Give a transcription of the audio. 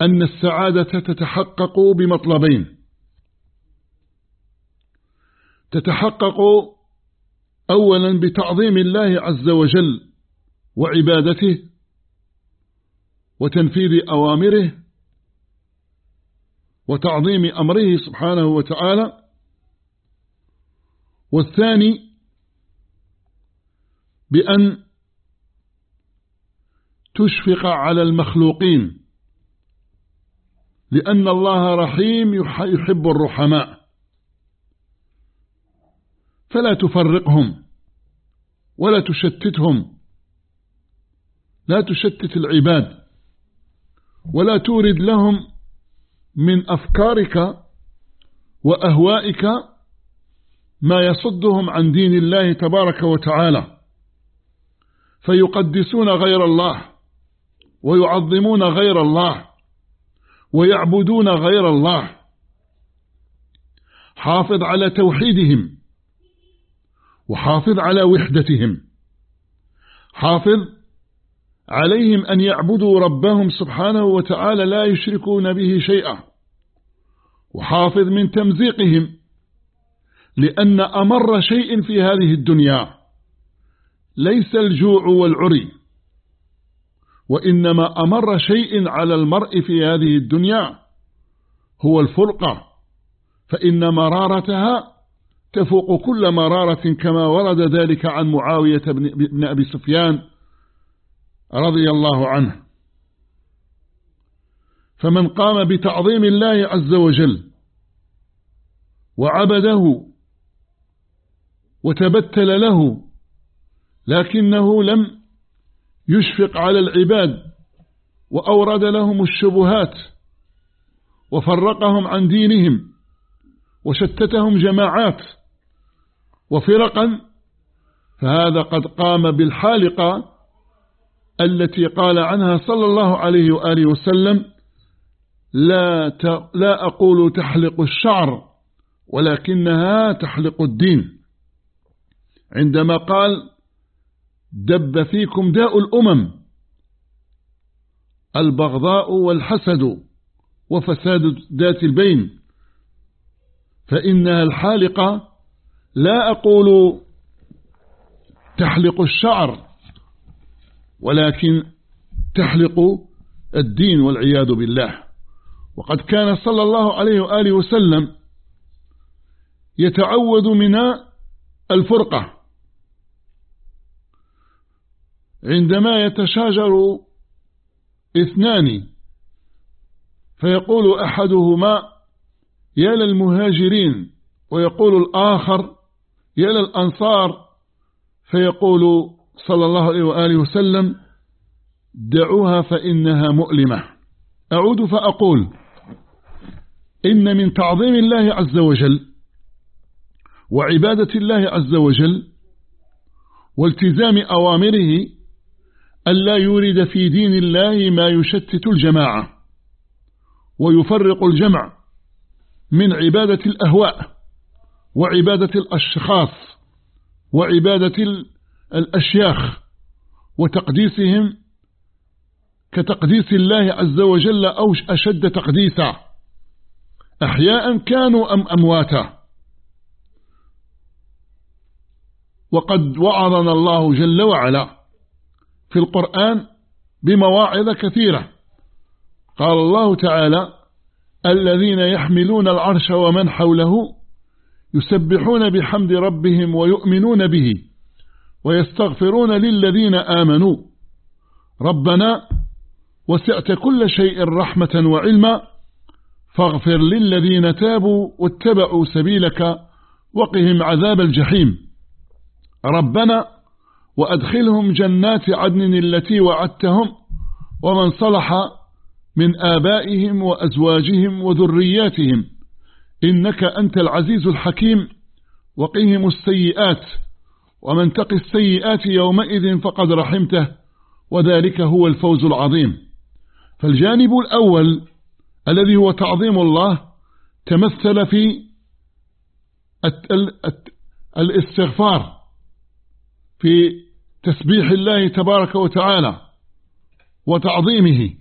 أن السعادة تتحقق بمطلبين: تتحقق أولا بتعظيم الله عز وجل وعبادته وتنفيذ أوامره وتعظيم أمره سبحانه وتعالى، والثاني بأن تشفق على المخلوقين، لأن الله رحيم يحب الرحماء، فلا تفرقهم ولا تشتتهم، لا تشتت العباد ولا تورد لهم من أفكارك وأهوائك ما يصدهم عن دين الله تبارك وتعالى، فيقدسون غير الله ويعظمون غير الله ويعبدون غير الله. حافظ على توحيدهم وحافظ على وحدتهم، حافظ عليهم أن يعبدوا ربهم سبحانه وتعالى لا يشركون به شيئا، وحافظ من تمزيقهم، لأن أمر شيء في هذه الدنيا ليس الجوع والعري، وإنما أمر شيء على المرء في هذه الدنيا هو الفرقة، فإن مرارتها تفوق كل مرارة، كما ورد ذلك عن معاوية بن أبي سفيان رضي الله عنه. فمن قام بتعظيم الله عز وجل وعبده وتبتل له، لكنه لم يشفق على العباد وأورد لهم الشبهات وفرقهم عن دينهم وشتتهم جماعات وفرقا، فهذا قد قام بالحالقة التي قال عنها صلى الله عليه وآله وسلم: لا أقول تحلق الشعر ولكنها تحلق الدين، عندما قال: دب فيكم داء الأمم البغضاء والحسد وفساد ذات البين، فإنها الحالقة لا أقول تحلق الشعر ولكن تحلق الدين والعياذ بالله. وقد كان صلى الله عليه وآله وسلم يتعوذ من الفرقة عندما يتشاجر اثنان، فيقول أحدهما: يا للمهاجرين، ويقول الآخر: يا للأنصار، فيقول صلى الله عليه وآله وسلم: دعوها فإنها مؤلمة. أعود فأقول: إن من تعظيم الله عز وجل وعبادة الله عز وجل والتزام أوامره ألا يورد في دين الله ما يشتت الجماعة ويفرق الجمع من عبادة الأهواء وعبادة الأشخاص وعبادة الأشياخ وتقديسهم كتقديس الله عز وجل أو أشد تقديسا، أحياء كانوا أم أمواتا. وقد وعظنا الله جل وعلا في القرآن بمواعظ كثيرة. قال الله تعالى: الذين يحملون العرش ومن حوله يسبحون بحمد ربهم ويؤمنون به ويستغفرون للذين آمنوا ربنا وسعت كل شيء رحمة وعلما فاغفر للذين تابوا واتبعوا سبيلك وقهم عذاب الجحيم ربنا وأدخلهم جنات عدن التي وعدتهم ومن صلح من آبائهم وأزواجهم وذرياتهم إنك أنت العزيز الحكيم وقهم السيئات ومن تق السيئات يومئذ فقد رحمته وذلك هو الفوز العظيم. فالجانب الأول الذي هو تعظيم الله تمثل في الاستغفار، في تسبيح الله تبارك وتعالى وتعظيمه